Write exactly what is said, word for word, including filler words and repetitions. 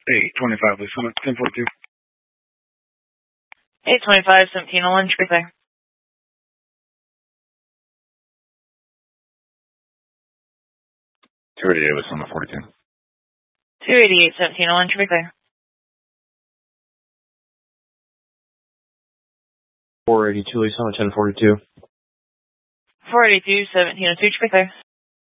eight twenty-five, please. ten forty-two. eight twenty-five, seventeen oh one, traffic clear. two eighty-eight, listen on forty-two. two eighty-eight, seventeen oh one, traffic clear. four eighty-two, listen on ten forty-two. four eighty-two, seventeen oh two, traffic clear.